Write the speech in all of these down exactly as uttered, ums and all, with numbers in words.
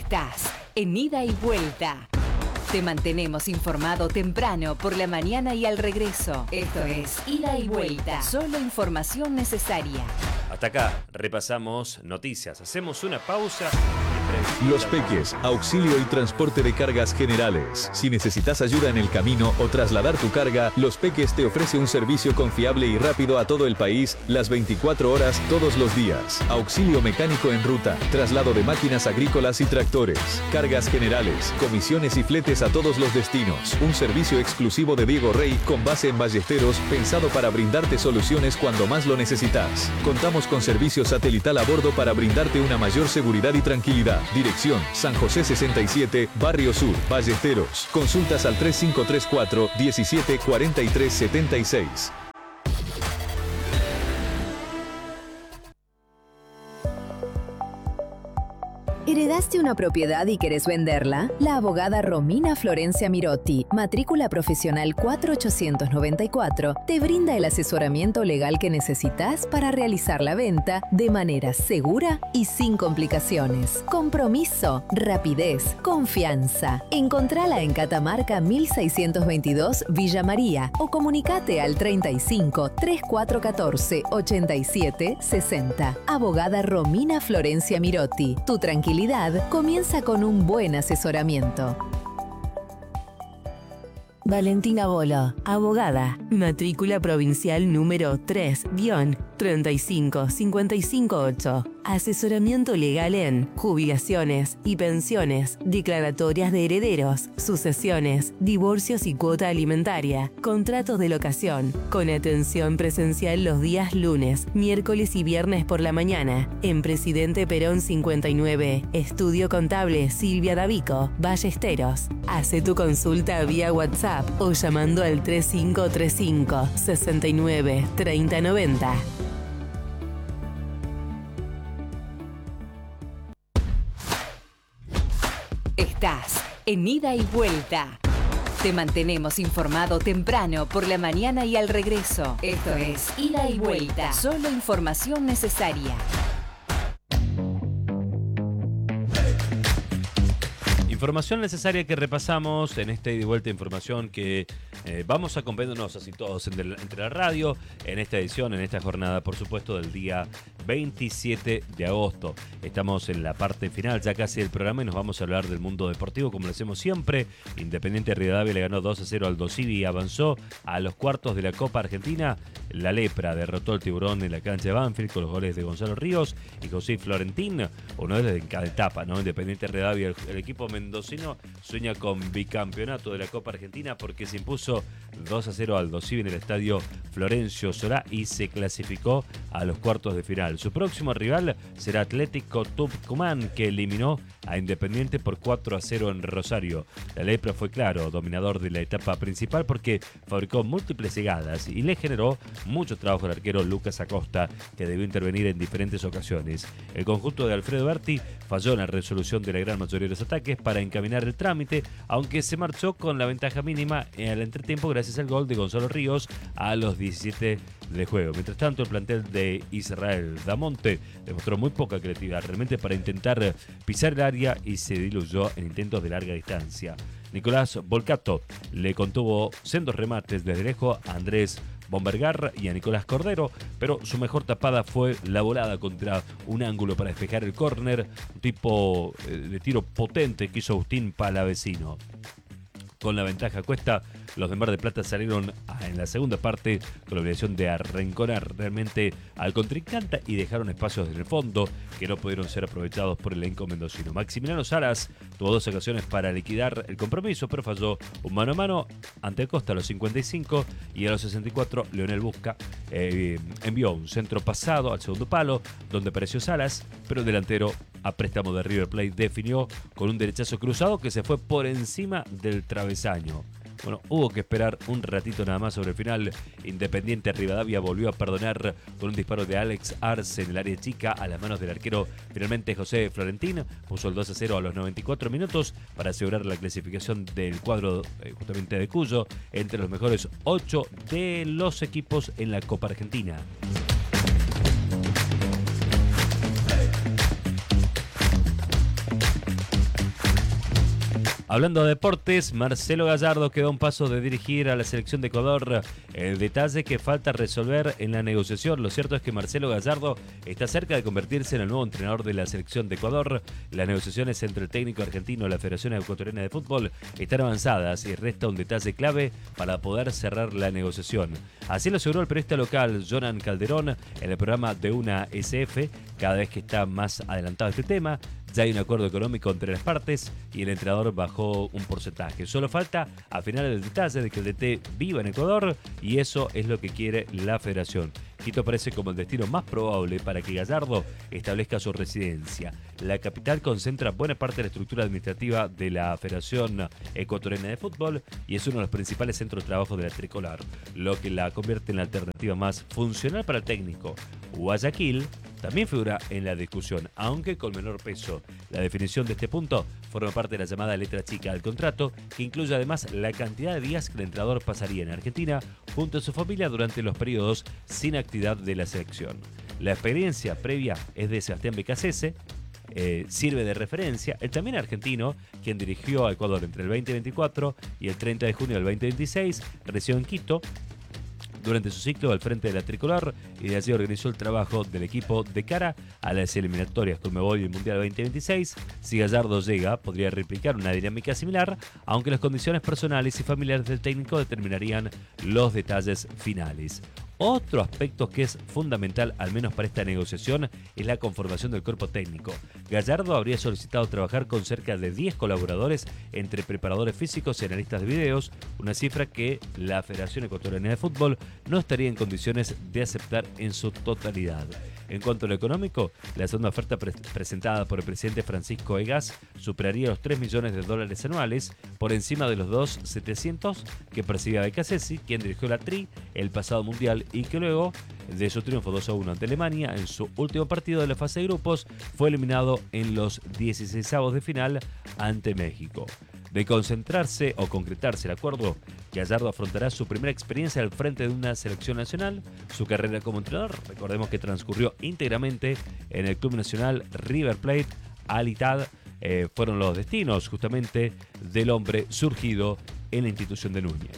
Estás en Ida y Vuelta. Te mantenemos informado temprano por la mañana y al regreso. Esto es Ida y Vuelta. Solo información necesaria. Hasta acá repasamos noticias. Hacemos una pausa. Los Peques, auxilio y transporte de cargas generales. Si necesitas ayuda en el camino o trasladar tu carga, Los Peques te ofrece un servicio confiable y rápido a todo el país, las veinticuatro horas, todos los días. Auxilio mecánico en ruta, traslado de máquinas agrícolas y tractores, cargas generales, comisiones y fletes a todos los destinos. Un servicio exclusivo de Diego Rey con base en Ballesteros, pensado para brindarte soluciones cuando más lo necesitas. Contamos con servicio satelital a bordo para brindarte una mayor seguridad y tranquilidad. Dirección: San José sesenta y siete, Barrio Sur, Ballesteros. Consultas al tres cinco tres cuatro, diecisiete cuarenta y tres setenta y seis. ¿Heredaste una propiedad y querés venderla? La abogada Romina Florencia Mirotti, matrícula profesional cuatro ocho nueve cuatro, te brinda el asesoramiento legal que necesitas para realizar la venta de manera segura y sin complicaciones. Compromiso, rapidez, confianza. Encontrala en Catamarca mil seiscientos veintidós Villa María o comunicate al treinta y cinco, treinta y cuatro catorce, ochenta y siete sesenta. Abogada Romina Florencia Mirotti, tu tranquilidad comienza con un buen asesoramiento. Valentina Bolo, abogada, matrícula provincial número tres treinta y cinco cincuenta y cinco ocho. Asesoramiento legal en jubilaciones y pensiones, declaratorias de herederos, sucesiones, divorcios y cuota alimentaria, contratos de locación, con atención presencial los días lunes, miércoles y viernes por la mañana, en Presidente Perón cincuenta y nueve, Estudio Contable Silvia Davico, Ballesteros. Hace tu consulta vía WhatsApp o llamando al tres cinco tres cinco, sesenta y nueve, treinta noventa. Estás en Ida y Vuelta. Te mantenemos informado temprano por la mañana y al regreso. Esto es Ida y Vuelta. Solo información necesaria. Información necesaria que repasamos en esta ida y vuelta, información que eh, vamos acompañándonos así todos entre, entre la radio en esta edición, en esta jornada, por supuesto, del día veintisiete de agosto. Estamos en la parte final ya casi del programa y nos vamos a hablar del mundo deportivo como lo hacemos siempre. Independiente Rivadavia le ganó dos a cero al Dosivi y avanzó a los cuartos de la Copa Argentina. La Lepra derrotó al Tiburón en la cancha de Banfield con los goles de Gonzalo Ríos y José Florentín, uno de en cada etapa, ¿no? Independiente Rivadavia, el, el equipo mendocino sueña con bicampeonato de la Copa Argentina porque se impuso dos a cero al Dosivi en el estadio Florencio Solá y se clasificó a los cuartos de final. Su próximo rival será Atlético Tucumán, que eliminó a Independiente por cuatro a cero en Rosario. La Lepra fue claro dominador de la etapa principal porque fabricó múltiples llegadas y le generó mucho trabajo al arquero Lucas Acosta, que debió intervenir en diferentes ocasiones. El conjunto de Alfredo Berti falló en la resolución de la gran mayoría de los ataques para encaminar el trámite, aunque se marchó con la ventaja mínima al entretiempo gracias al gol de Gonzalo Ríos a los diecisiete de juego. Mientras tanto, el plantel de Israel Damonte demostró muy poca creatividad realmente para intentar pisar el área y se diluyó en intentos de larga distancia. Nicolás Volcato le contuvo sendos remates desde lejos a Andrés Bombergar y a Nicolás Cordero, pero su mejor tapada fue la volada contra un ángulo para despejar el córner, un tipo de tiro potente que hizo Agustín Palavecino. Con la ventaja cuesta, los de Mar del Plata salieron en la segunda parte con la obligación de arrinconar realmente al contrincante y dejaron espacios en el fondo que no pudieron ser aprovechados por el elenco mendocino. Maximiliano Salas tuvo dos ocasiones para liquidar el compromiso, pero falló un mano a mano ante Costa a los cincuenta y cinco y a los sesenta y cuatro Leonel Busca eh, envió un centro pasado al segundo palo donde apareció Salas, pero el delantero a préstamo de River Plate definió con un derechazo cruzado que se fue por encima del travesaño. Bueno, hubo que esperar un ratito nada más sobre el final. Independiente Rivadavia volvió a perdonar con un disparo de Alex Arce en el área chica a las manos del arquero. Finalmente José Florentín puso el dos a cero a los noventa y cuatro minutos para asegurar la clasificación del cuadro eh, justamente de Cuyo entre los mejores ocho de los equipos en la Copa Argentina. Hablando de deportes, Marcelo Gallardo quedó a un paso de dirigir a la selección de Ecuador. El detalle que falta resolver en la negociación. Lo cierto es que Marcelo Gallardo está cerca de convertirse en el nuevo entrenador de la selección de Ecuador. Las negociaciones entre el técnico argentino y la Federación Ecuatoriana de Fútbol están avanzadas y resta un detalle clave para poder cerrar la negociación. Así lo aseguró el periodista local Jonan Calderón en el programa de una S F. Cada vez que está más adelantado este tema, ya hay un acuerdo económico entre las partes y el entrenador bajó un porcentaje. Solo falta afinar el detalle de que el D T viva en Ecuador y eso es lo que quiere la federación. Quito parece como el destino más probable para que Gallardo establezca su residencia. La capital concentra buena parte de la estructura administrativa de la Federación Ecuatoriana de Fútbol y es uno de los principales centros de trabajo de la tricolor, lo que la convierte en la alternativa más funcional para el técnico. Guayaquil también figura en la discusión, aunque con menor peso. La definición de este punto forma parte de la llamada letra chica del contrato, que incluye además la cantidad de días que el entrenador pasaría en Argentina junto a su familia durante los periodos sin actividad de la selección. La experiencia previa es de Sebastián Becasese, eh, sirve de referencia. El también argentino, quien dirigió a Ecuador entre el veinte veinticuatro y el treinta de junio del veinte veintiséis, residió en Quito durante su ciclo al frente de la tricolor y de allí organizó el trabajo del equipo de cara a las eliminatorias Conmebol y el Mundial veinte veintiséis. Si Gallardo llega, podría replicar una dinámica similar, aunque las condiciones personales y familiares del técnico determinarían los detalles finales. Otro aspecto que es fundamental, al menos para esta negociación, es la conformación del cuerpo técnico. Gallardo habría solicitado trabajar con cerca de diez colaboradores entre preparadores físicos y analistas de videos, una cifra que la Federación Ecuatoriana de Fútbol no estaría en condiciones de aceptar en su totalidad. En cuanto a lo económico, la segunda oferta pre- presentada por el presidente Francisco Egas superaría los tres millones de dólares anuales, por encima de los dos millones setecientos mil que percibía Becasese, quien dirigió la Tri el pasado Mundial y que luego de su triunfo dos a uno ante Alemania en su último partido de la fase de grupos fue eliminado en los dieciseisavos de final ante México. De concentrarse o concretarse el acuerdo, Gallardo afrontará su primera experiencia al frente de una selección nacional. Su carrera como entrenador, recordemos que transcurrió íntegramente en el Club Nacional River Plate, Al Ittihad, eh, fueron los destinos justamente del hombre surgido en la institución de Núñez.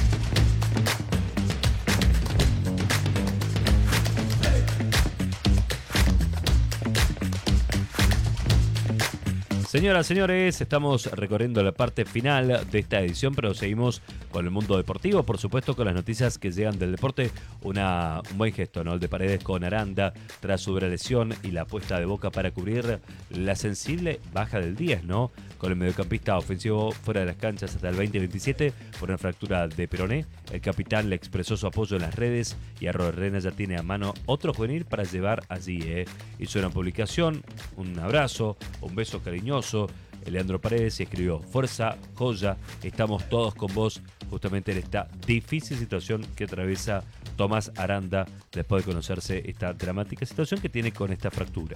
Señoras, señores, estamos recorriendo la parte final de esta edición, pero seguimos con el mundo deportivo, por supuesto con las noticias que llegan del deporte. Una, un buen gesto, ¿no? El de Paredes con Aranda tras su lesión y la apuesta de Boca para cubrir la sensible baja del diez, ¿no? Con el mediocampista ofensivo fuera de las canchas hasta el veinte veintisiete por una fractura de peroné. El capitán le expresó su apoyo en las redes y Arroyo ya tiene a mano otro juvenil para llevar allí, ¿eh? Hizo una publicación, un abrazo, un beso cariñoso. Leandro Paredes y escribió: fuerza, joya, estamos todos con vos justamente en esta difícil situación que atraviesa Tomás Aranda después de conocerse esta dramática situación que tiene con esta fractura.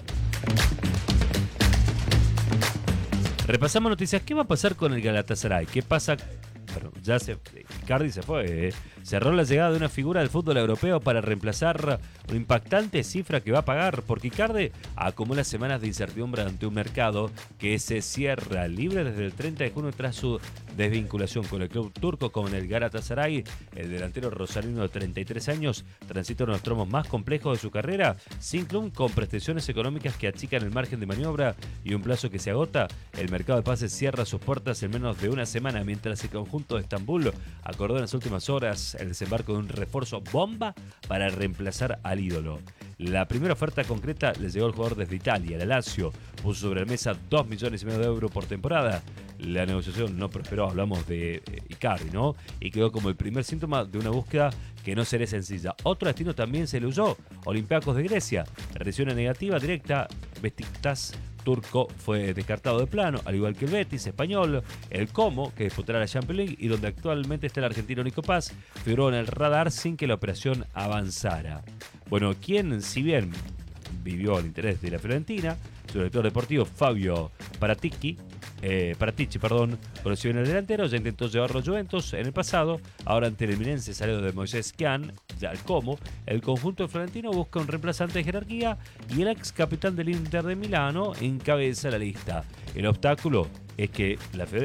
Repasamos noticias. ¿Qué va a pasar con el Galatasaray? ¿Qué pasa? Bueno, ya se, Icardi se fue. ¿eh? Cerró la llegada de una figura del fútbol europeo para reemplazar una impactante cifra que va a pagar, porque Icardi acumula semanas de incertidumbre ante un mercado que se cierra libre desde el treinta de junio tras su desvinculación con el club turco con el Galatasaray. El delantero rosarino de treinta y tres años transita uno de los tramos más complejos de su carrera, sin club, con prestaciones económicas que achican el margen de maniobra y un plazo que se agota. El mercado de pases cierra sus puertas en menos de una semana, mientras el conjunto de Estambul acordó en las últimas horas el desembarco de un refuerzo bomba para reemplazar al ídolo. La primera oferta concreta le llegó al jugador desde Italia, el Lazio, puso sobre la mesa dos millones y medio de euros por temporada. La negociación no prosperó, hablamos de Icardi, ¿no? Y quedó como el primer síntoma de una búsqueda que no será sencilla. Otro destino también se le huyó, Olympiacos de Grecia. Recibió una negativa directa, Besiktas turco fue descartado de plano, al igual que el Betis español. El Como, que disputará la Champions League y donde actualmente está el argentino Nico Paz, figuró en el radar sin que la operación avanzara. Bueno, quien, si bien vivió el interés de la Fiorentina, su director deportivo Fabio Paratici, eh, Paratici, perdón, conoció en el delantero, ya intentó llevarlo a Juventus en el pasado, ahora ante el eminense salido de Moisés Kian, ya el Como, el conjunto de Florentino busca un reemplazante de jerarquía y el ex capitán del Inter de Milano encabeza la lista. El obstáculo es que la Fede,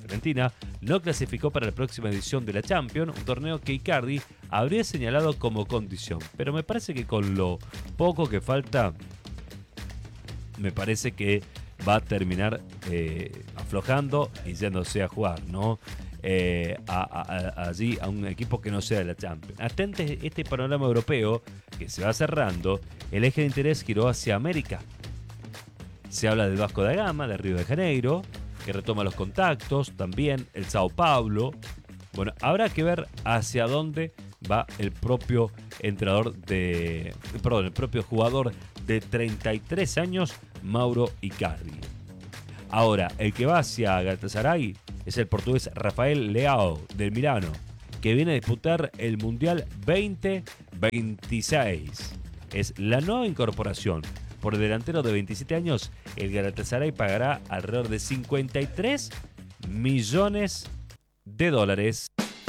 Fiorentina, no clasificó para la próxima edición de la Champions, un torneo que Icardi habría señalado como condición. Pero me parece que con lo poco que falta, me parece que va a terminar eh, aflojando y yéndose a jugar, ¿no? Eh, a, a, a, allí a un equipo que no sea de la Champions. Atente este panorama europeo que se va cerrando, el eje de interés giró hacia América. Se habla del Vasco da Gama, de Río de Janeiro, que retoma los contactos, también el Sao Paulo. Bueno, habrá que ver hacia dónde va el propio entrenador de, perdón, el propio jugador de treinta y tres años, Mauro Icardi. Ahora, el que va hacia Galatasaray es el portugués Rafael Leao, del Milano, que viene a disputar el Mundial veinte veintiséis. Es la nueva incorporación. Por el delantero de veintisiete años, el Galatasaray pagará alrededor de cincuenta y tres millones de dólares.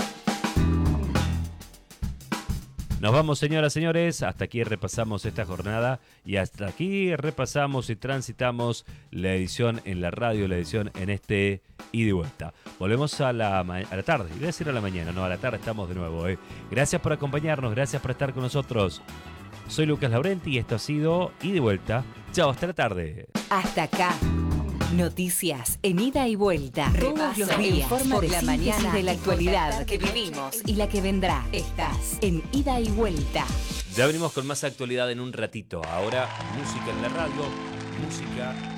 Nos vamos, señoras, señores. Hasta aquí repasamos esta jornada y hasta aquí repasamos y transitamos la edición en la radio, la edición en este ida y vuelta. Volvemos a la, ma- a la tarde, iba a decir a la mañana, no, a la tarde estamos de nuevo. ¿eh? Gracias por acompañarnos, gracias por estar con nosotros. Soy Lucas Laurenti y esto ha sido Ida y Vuelta. Chao, hasta la tarde. Hasta acá. Noticias en ida y vuelta. Todos los Repaso días en forma por de la síntesis mañana de la y actualidad contrastar que de vivimos hechos. y la que vendrá. Estás en ida y vuelta. Ya venimos con más actualidad en un ratito. Ahora, música en la radio, música